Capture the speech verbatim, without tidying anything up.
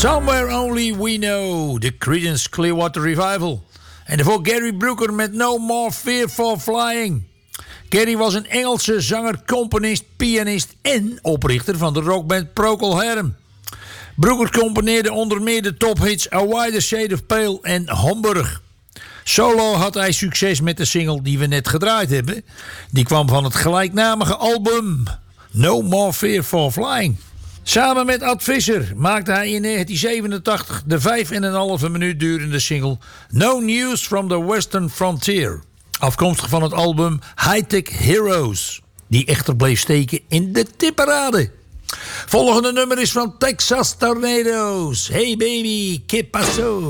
Somewhere Only We Know, de Creedence Clearwater Revival. En daarvoor Gary Brooker met No More Fear for Flying. Gary was een Engelse zanger, componist, pianist en oprichter van de rockband Procol Harum. Brooker componeerde onder meer de tophits A Wider Shade of Pale en Hamburg. Solo had hij succes met de single die we net gedraaid hebben. Die kwam van het gelijknamige album No More Fear for Flying. Samen met Ad Visser maakte hij in negentien zevenentachtig de vijf en een halve minuut durende single No News from the Western Frontier. Afkomstig van het album High Tech Heroes, die echter bleef steken in de tipparade. Volgende nummer is van Texas Tornadoes. Hey baby, que paso?